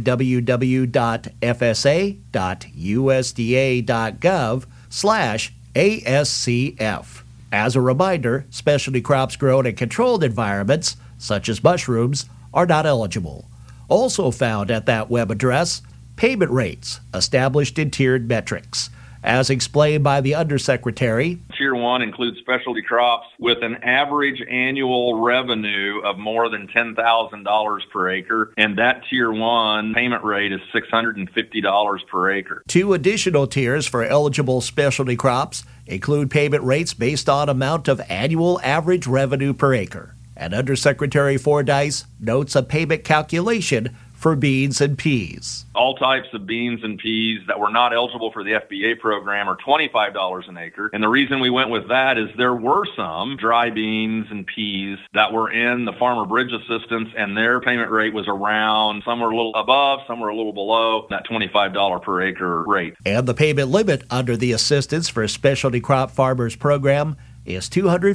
www.fsa.usda.gov/ASCF. As a reminder, specialty crops grown in controlled environments, such as mushrooms, are not eligible. Also found at that web address, payment rates established in tiered metrics. As explained by the Undersecretary, Tier 1 includes specialty crops with an average annual revenue of more than $10,000 per acre, and that Tier 1 payment rate is $650 per acre. 2 additional tiers for eligible specialty crops include payment rates based on amount of annual average revenue per acre. And Undersecretary Fordyce notes a payment calculation for beans and peas. All types of beans and peas that were not eligible for the FBA program are $25 an acre. And the reason we went with that is there were some dry beans and peas that were in the Farmer Bridge Assistance, and their payment rate was around, some were a little above, some were a little below that $25 per acre rate. And the payment limit under the Assistance for Specialty Crop Farmers program is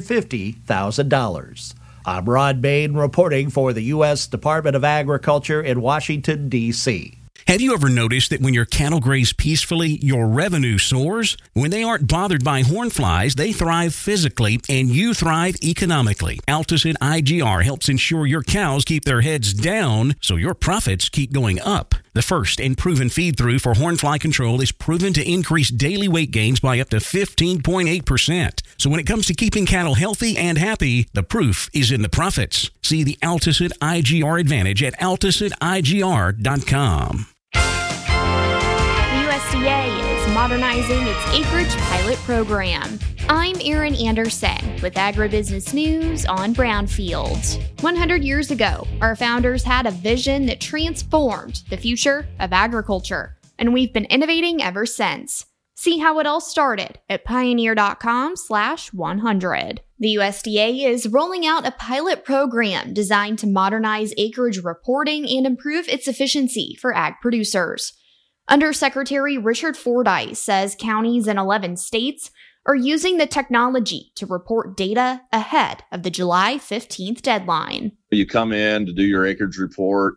$250,000. I'm Ron Bain reporting for the U.S. Department of Agriculture in Washington, D.C. Have you ever noticed that when your cattle graze peacefully, your revenue soars? When they aren't bothered by hornflies, they thrive physically and you thrive economically. Alticid IGR helps ensure your cows keep their heads down so your profits keep going up. The first and proven feed-through for hornfly control is proven to increase daily weight gains by up to 15.8%. So when it comes to keeping cattle healthy and happy, the proof is in the profits. See the Alticid IGR advantage at AlticidIGR.com. The USDA is modernizing its acreage pilot program. I'm Erin Anderson with Agribusiness News on Brownfield. 100 years ago, our founders had a vision that transformed the future of agriculture, and we've been innovating ever since. See how it all started at pioneer.com/100. The USDA is rolling out a pilot program designed to modernize acreage reporting and improve its efficiency for ag producers. Undersecretary Richard Fordyce says counties in 11 states are using the technology to report data ahead of the July 15th deadline. You come in to do your acreage report,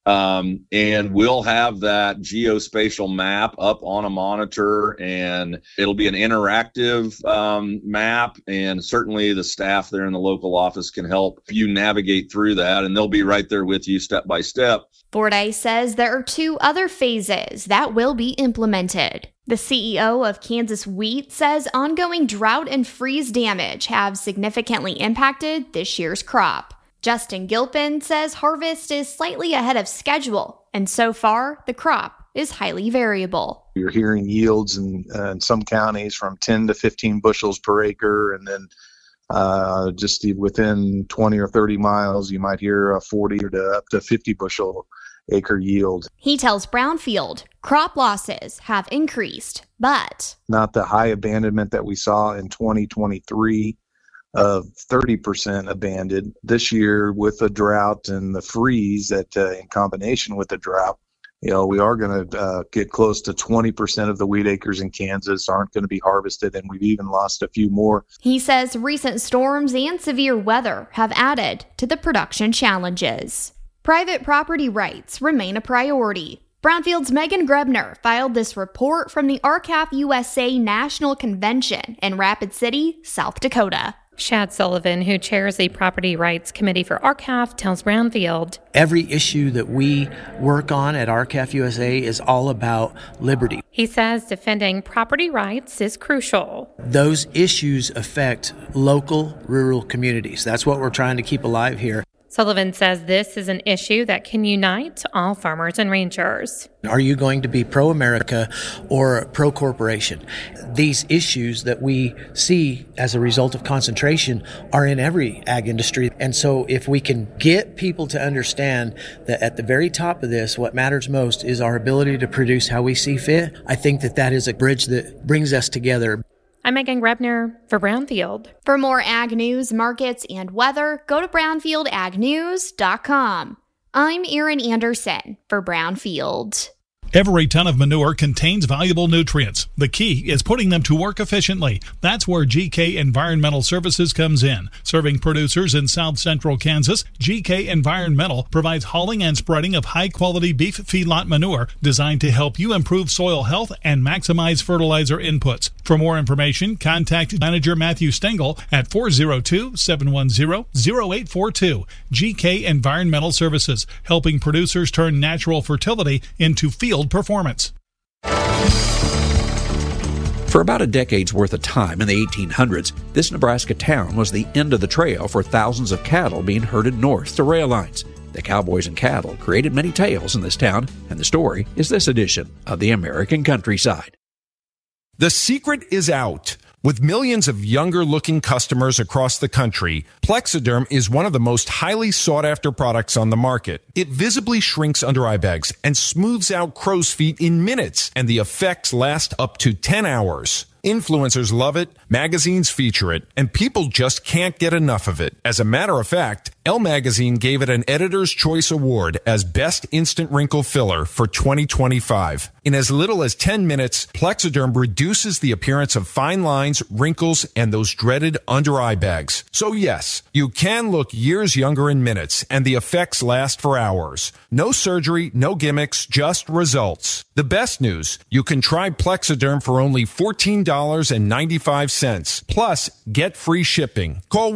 and we'll have that geospatial map up on a monitor, and it'll be an interactive map, and certainly the staff there in the local office can help you navigate through that, and they'll be right there with you step by step. Fordyce says there are 2 other phases that will be implemented. The CEO of Kansas Wheat says ongoing drought and freeze damage have significantly impacted this year's crop. Justin Gilpin says harvest is slightly ahead of schedule, and so far, the crop is highly variable. You're hearing yields in some counties from 10 to 15 bushels per acre, and then just within 20 or 30 miles, you might hear a 40 to up to 50 bushel acre yield. He tells Brownfield crop losses have increased, but not the high abandonment that we saw in 2023 of 30% abandoned. This year with the drought and the freeze that in combination with the drought, we are going to get close to 20% of the wheat acres in Kansas aren't going to be harvested, and we've even lost a few more. He says recent storms and severe weather have added to the production challenges. Private property rights remain a priority. Brownfield's Megan Grebner filed this report from the R-CALF USA National Convention in Rapid City, South Dakota. Shad Sullivan, who chairs the Property Rights Committee for R-CALF, tells Brownfield, every issue that we work on at R-CALF USA is all about liberty. He says defending property rights is crucial. Those issues affect local rural communities. That's what we're trying to keep alive here. Sullivan says this is an issue that can unite all farmers and ranchers. Are you going to be pro-America or pro-corporation? These issues that we see as a result of concentration are in every ag industry. And so if we can get people to understand that at the very top of this, what matters most is our ability to produce how we see fit, I think that that is a bridge that brings us together. I'm Megan Grebner for Brownfield. For more ag news, markets, and weather, go to brownfieldagnews.com. I'm Erin Anderson for Brownfield. Every ton of manure contains valuable nutrients. The key is putting them to work efficiently. That's where GK Environmental Services comes in. Serving producers in south central Kansas, GK Environmental provides hauling and spreading of high-quality beef feedlot manure designed to help you improve soil health and maximize fertilizer inputs. For more information, contact Manager Matthew Stengel at 402-710-0842. GK Environmental Services, helping producers turn natural fertility into field performance. For about a decade's worth of time in the 1800s, this Nebraska town was the end of the trail for thousands of cattle being herded north to rail lines. The cowboys and cattle created many tales in this town, and the story is this edition of the American Countryside. The secret is out. With millions of younger-looking customers across the country, Plexiderm is one of the most highly sought-after products on the market. It visibly shrinks under eye bags and smooths out crow's feet in minutes, and the effects last up to 10 hours. Influencers love it, magazines feature it, and people just can't get enough of it. As a matter of fact, Elle Magazine gave it an Editor's Choice Award as Best Instant Wrinkle Filler for 2025. In as little as 10 minutes, Plexiderm reduces the appearance of fine lines, wrinkles, and those dreaded under-eye bags. So yes, you can look years younger in minutes, and the effects last for hours. No surgery, no gimmicks, just results. The best news, you can try Plexiderm for only $14.95. Plus, get free shipping. Call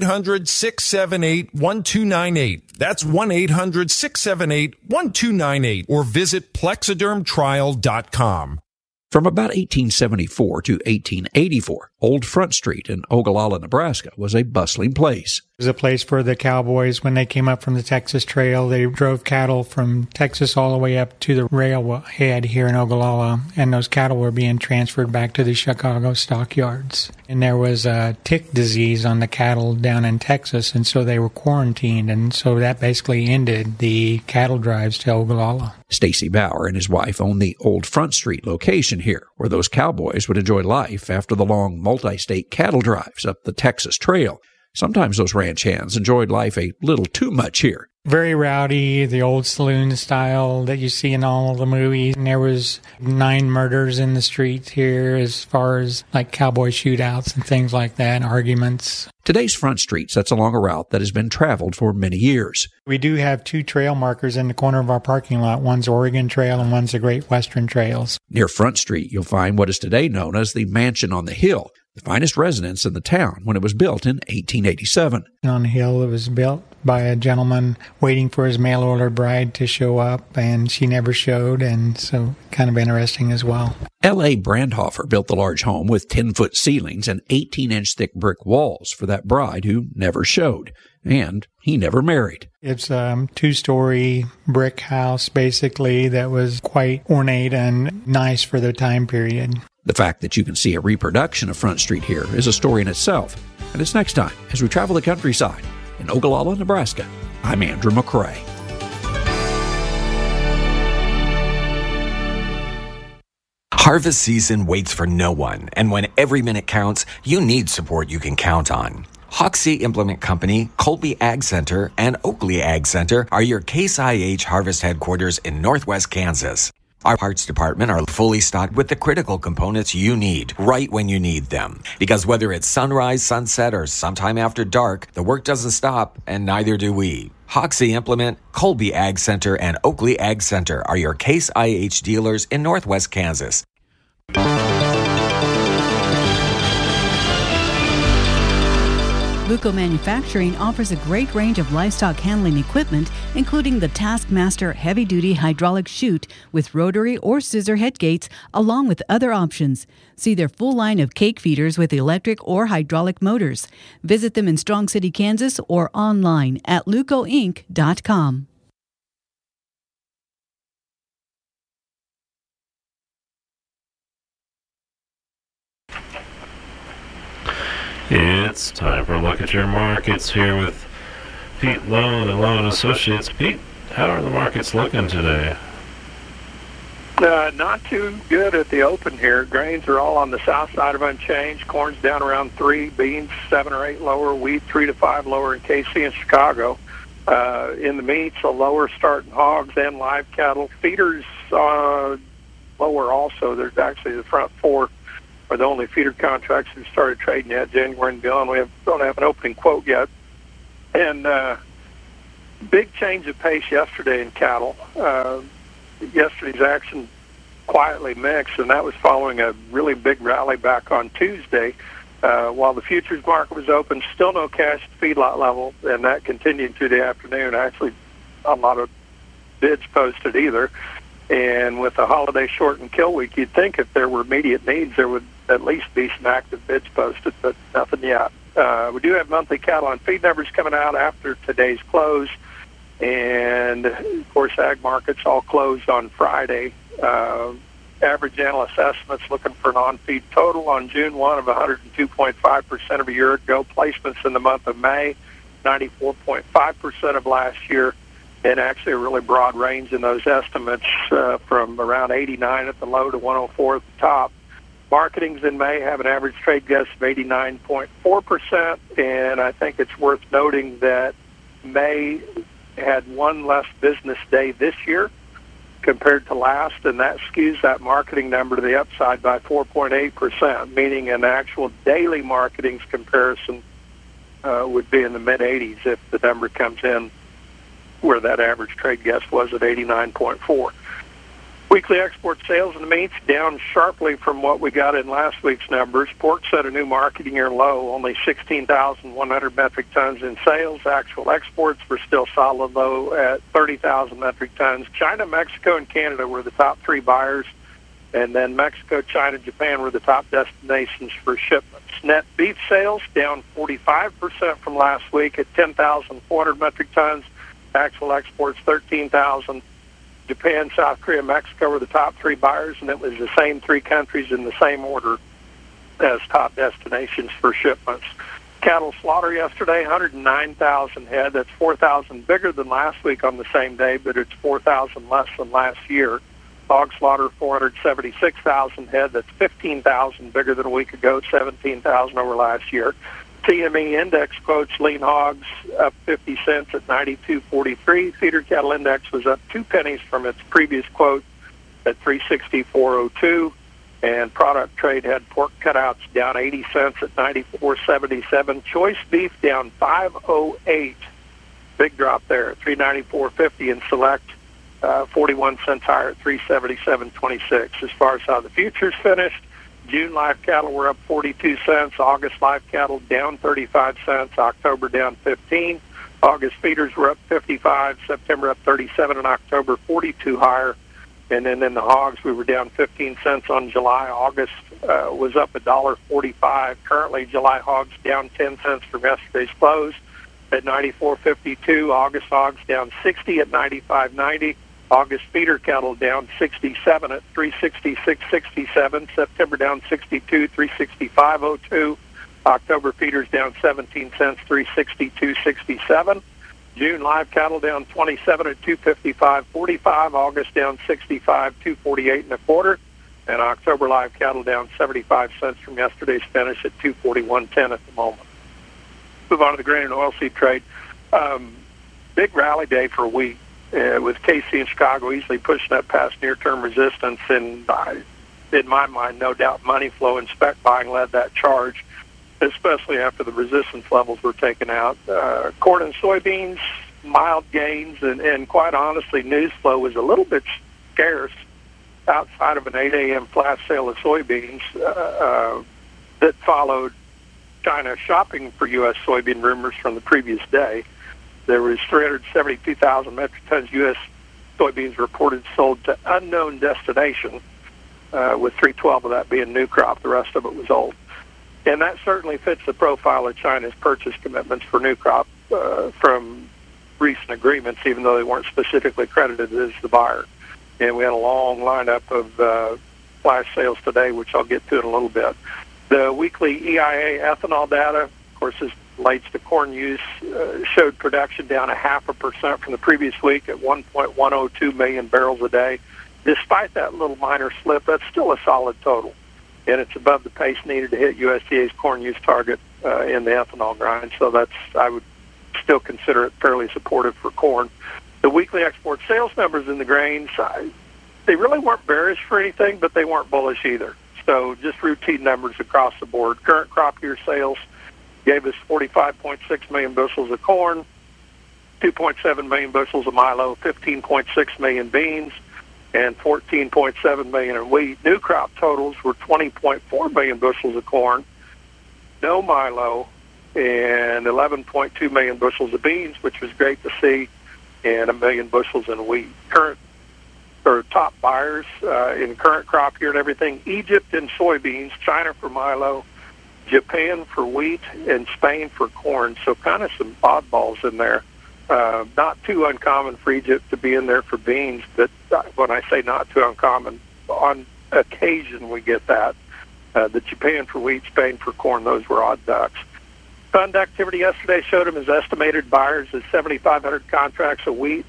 1-800-678-1298. That's 1-800-678-1298. Or visit plexidermtrial.com. From about 1874 to 1884, Old Front Street in Ogallala, Nebraska was a bustling place. It was a place for the cowboys when they came up from the Texas Trail. They drove cattle from Texas all the way up to the railhead here in Ogallala, and those cattle were being transferred back to the Chicago stockyards. And there was a tick disease on the cattle down in Texas, and so they were quarantined, and so that basically ended the cattle drives to Ogallala. Stacy Bauer and his wife owned the Old Front Street location here, where those cowboys would enjoy life after the long multi-state cattle drives up the Texas Trail. Sometimes those ranch hands enjoyed life a little too much here. Very rowdy, the old saloon style that you see in all of the movies. And there was 9 murders in the streets here as far as like cowboy shootouts and things like that, arguments. Today's Front Street sets along a route that has been traveled for many years. We do have 2 trail markers in the corner of our parking lot. One's Oregon Trail and one's the Great Western Trails. Near Front Street, you'll find what is today known as the Mansion on the Hill, the finest residence in the town when it was built in 1887. On the hill, it was built by a gentleman waiting for his mail-order bride to show up, and she never showed, and so kind of interesting as well. L.A. Brandhofer built the large home with 10-foot ceilings and 18-inch thick brick walls for that bride who never showed, and he never married. It's a 2-story brick house, basically, that was quite ornate and nice for the time period. The fact that you can see a reproduction of Front Street here is a story in itself, and it's next time as we travel the countryside in Ogallala, Nebraska. I'm Andrew McCrae. Harvest season waits for no one, and when every minute counts, you need support you can count on. Hoxie Implement Company, Colby Ag Center, and Oakley Ag Center are your Case IH harvest headquarters in Northwest Kansas. Our parts department are fully stocked with the critical components you need right when you need them. Because whether it's sunrise, sunset, or sometime after dark, the work doesn't stop, and neither do we. Hoxie Implement, Colby Ag Center, and Oakley Ag Center are your Case IH dealers in Northwest Kansas. Luco Manufacturing offers a great range of livestock handling equipment, including the Taskmaster heavy-duty hydraulic chute with rotary or scissor head gates, along with other options. See their full line of cake feeders with electric or hydraulic motors. Visit them in Strong City, Kansas, or online at lucoinc.com. It's time for a look at your markets here with Pete Lowe and Lowe & Associates. Pete, how are the markets looking today? Not too good at the open here. Grains are all on the south side of unchanged. Corn's down around 3, beans 7 or 8 lower, wheat 3 to 5 lower in KC and Chicago. In the meats, a lower start in hogs and live cattle. Feeders lower also. There's actually the front 4 are the only feeder contracts that started trading yet, January and beyond. We don't have an opening quote yet. And big change of pace yesterday in cattle. Yesterday's action quietly mixed, and that was following a really big rally back on Tuesday. While the futures market was open, still no cash at the feedlot level, and that continued through the afternoon. Actually, a lot of bids posted either. And with the holiday shortened kill week, you'd think if there were immediate needs, there would at least be some active bids posted, but nothing yet. We do have monthly cattle on feed numbers coming out after today's close. And, of course, ag markets all closed on Friday. Average analyst estimates looking for an on-feed total on June 1 of 102.5% of a year ago. Placements in the month of May, 94.5% of last year. And actually a really broad range in those estimates from around 89 at the low to 104 at the top. Marketings in May have an average trade guess of 89.4%, and I think it's worth noting that May had one less business day this year compared to last, and that skews that marketing number to the upside by 4.8%, meaning an actual daily marketings comparison would be in the mid-80s if the number comes in where that average trade guess was at 89.4. Weekly export sales in the meats down sharply from what we got in last week's numbers. Pork set a new marketing year low, only 16,100 metric tons in sales. Actual exports were still solid low at 30,000 metric tons. China, Mexico, and Canada were the top 3 buyers, and then Mexico, China, Japan were the top destinations for shipments. Net beef sales down 45% from last week at 10,400 metric tons. Actual exports 13,000. Japan, South Korea, Mexico were the top 3 buyers, and it was the same 3 countries in the same order as top destinations for shipments. Cattle slaughter yesterday, 109,000 head. That's 4,000 bigger than last week on the same day, but it's 4,000 less than last year. Hog slaughter, 476,000 head. That's 15,000 bigger than a week ago, 17,000 over last year. CME index quotes lean hogs up 50 cents at 92.43. Feeder cattle index was up 2 pennies from its previous quote at 364.02. And product trade had pork cutouts down 80 cents at 94.77. Choice beef down 5.08. Big drop there at 394.50. And select 41 cents higher at 377.26. As far as how the futures finished, June live cattle were up 42 cents. August live cattle down 35 cents. October down 15. August feeders were up 55. September up 37. And October 42 higher. And then in the hogs, we were down 15 cents on July. August was up $1.45. Currently, July hogs down 10 cents from yesterday's close at 94.52. August hogs down 60 at 95.90. August feeder cattle down 67 at 366.67. September down 62, 365.02. October feeders down 17 cents, 362.67. June live cattle down 27 at 255.45. August down 65, 248 and a quarter. And October live cattle down 75 cents from yesterday's finish at 241.10 at the moment. Move on to the grain and oilseed trade. Big rally day for wheat. With KC and Chicago easily pushing up past near-term resistance, and in my mind, no doubt money flow and spec buying led that charge, especially after the resistance levels were taken out. Corn and soybeans, mild gains, and quite honestly, news flow was a little bit scarce outside of an 8 a.m. flash sale of soybeans that followed China shopping for U.S. soybean rumors from the previous day. There was 372,000 metric tons U.S. soybeans reported sold to unknown destination, with 312 of that being new crop. The rest of it was old. And that certainly fits the profile of China's purchase commitments for new crop from recent agreements, even though they weren't specifically credited as the buyer. And we had a long lineup of flash sales today, which I'll get to in a little bit. The weekly EIA ethanol data, of course, this relates to corn use, showed production down 0.5% from the previous week at 1.102 million barrels a day. Despite that little minor slip, that's still a solid total, and it's above the pace needed to hit USDA's corn use target in the ethanol grind. So I would still consider it fairly supportive for corn. The weekly export sales numbers in the grains, they really weren't bearish for anything, but they weren't bullish either. So just routine numbers across the board. Current crop year sales gave us 45.6 million bushels of corn, 2.7 million bushels of milo, 15.6 million beans, and 14.7 million in wheat. New crop totals were 20.4 million bushels of corn, no milo, and 11.2 million bushels of beans, which was great to see, and 1 million bushels in wheat. Top buyers in current crop year and everything: Egypt in soybeans, China for milo, Japan for wheat, and Spain for corn. So kind of some oddballs in there. Not too uncommon for Egypt to be in there for beans, but when I say not too uncommon, on occasion we get that. The Japan for wheat, Spain for corn, those were odd ducks. Fund activity yesterday showed them as estimated buyers as 7,500 contracts of wheat,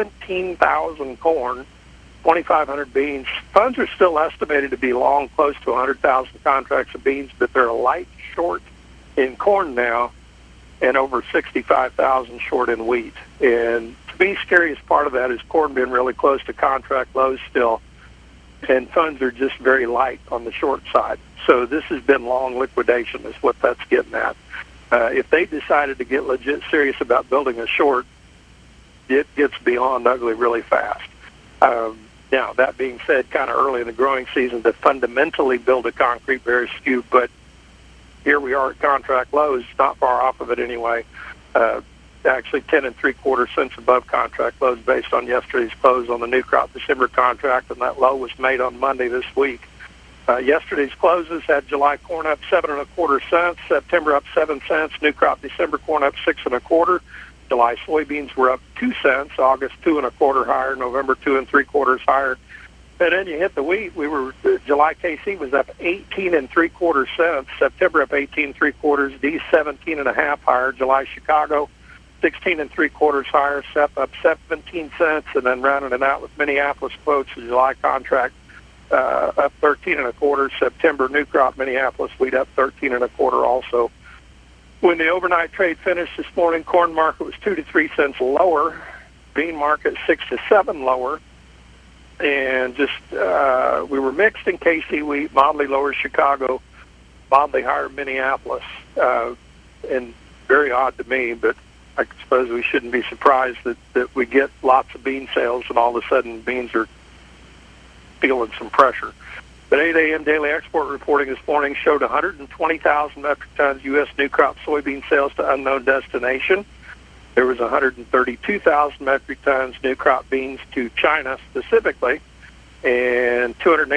17,000 corn, 2,500 beans. Funds are still estimated to be long close to 100,000 contracts of beans, but they're a light short in corn now and over 65,000 short in wheat. And to me, scariest part of that is corn being really close to contract lows still, and funds are just very light on the short side. So this has been long liquidation is what that's getting at. If they decided to get legit serious about building a short, it gets beyond ugly really fast. Now, that being said, kind of early in the growing season to fundamentally build a concrete bearish skew, but here we are at contract lows, not far off of it anyway. Actually 10 3/4 cents above contract lows based on yesterday's close on the new crop December contract, and that low was made on Monday this week. Yesterday's closes had July corn up 7 1/4 cents, September up 7 cents, new crop December corn up 6 1/4. July soybeans were up 2 cents, August 2 1/4 higher, November 2 3/4 higher. And then you hit the wheat. July KC was up 18 3/4 cents, September up 18 3/4, D 17 1/2 higher, July Chicago 16 3/4 higher, SEP up 17 cents, and then rounding it out with Minneapolis quotes, the July contract up 13 1/4, September new crop Minneapolis wheat up 13 1/4 also. When the overnight trade finished this morning, corn market was 2 to 3 cents lower, bean market 6 to 7 lower, and just we were mixed in KC wheat, mildly lower Chicago, mildly higher Minneapolis, and very odd to me, but I suppose we shouldn't be surprised that we get lots of bean sales and all of a sudden beans are feeling some pressure. But 8 a.m. daily export reporting this morning showed 120,000 metric tons U.S. new crop soybean sales to unknown destination. There was 132,000 metric tons new crop beans to China specifically, and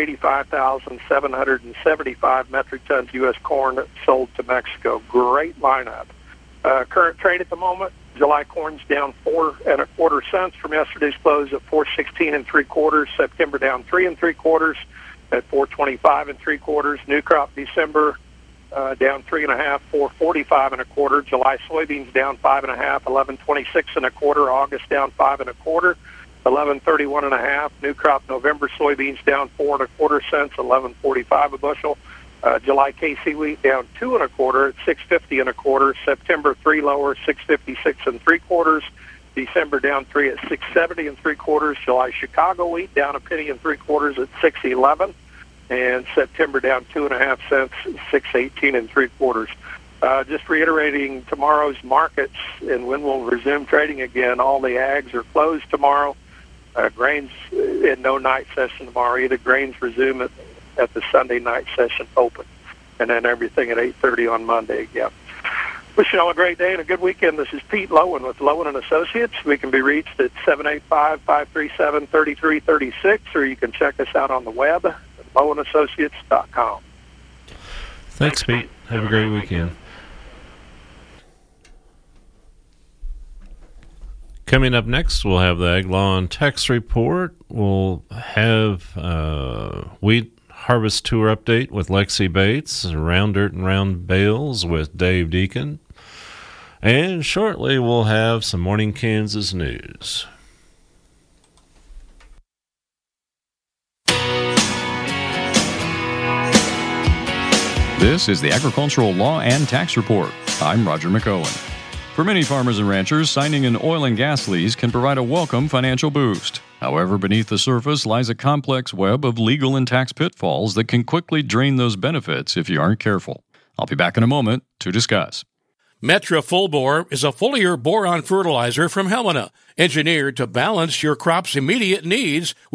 285,775 metric tons U.S. corn sold to Mexico. Great lineup. Current trade at the moment, July corn's down 4 1/4 cents from yesterday's close at 4.16 3/4. September down 3 3/4 at 4.25 3/4. New crop December down 3 1/2, 4.45 1/4. July soybeans down 5 1/2, 11.26 1/4. August down 5 1/4, 11.31 1/2. New crop November soybeans down 4 1/4 cents, 11.45 a bushel. July KC wheat down 2 1/4 at 6.50 1/4. September 3 lower, 6.56 3/4. December down 3 at 6.70 3/4. July Chicago wheat down 1 3/4 at 6.11, and September down 2 1/2 cents, 6.18 3/4. Just reiterating tomorrow's markets and when we'll resume trading again. All the ags are closed tomorrow. Grains in no night session tomorrow either. Grains resume at the Sunday night session open. and then everything at 8:30 on Monday. Yeah. Wish you all a great day and a good weekend. This is Pete Lowen with Lowen & Associates. We can be reached at 785-537-3336, or you can check us out on the web at lowanassociates.com. Thanks, Pete. Have a great weekend. Coming up next, we'll have the Ag Law and Tax Report. We'll have wheat harvest tour update with Lexi Bates, Round Dirt and Round Bales with Dave Deacon. And shortly, we'll have some Morning Kansas news. This is the Agricultural Law and Tax Report. I'm Roger McOwen. For many farmers and ranchers, signing an oil and gas lease can provide a welcome financial boost. However, beneath the surface lies a complex web of legal and tax pitfalls that can quickly drain those benefits if you aren't careful. I'll be back in a moment to discuss. Metra Full Bore is a foliar boron fertilizer from Helena, engineered to balance your crop's immediate needs